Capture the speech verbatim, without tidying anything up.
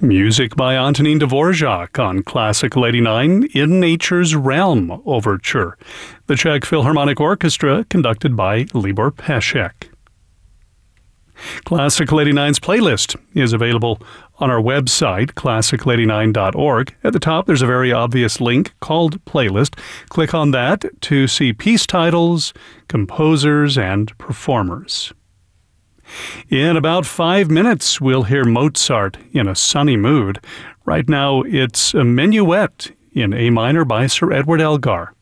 Music by Antonin Dvorak on Classical eighty-nine in Nature's Realm Overture. The Czech Philharmonic Orchestra conducted by Libor Pešek. Classical eighty-nine's playlist is available on our website, classical eighty-nine dot org. At the top, there's a very obvious link called Playlist. Click on that to see piece titles, composers, and performers. In about five minutes, we'll hear Mozart in a sunny mood. Right now, it's a Minuet in A minor by Sir Edward Elgar.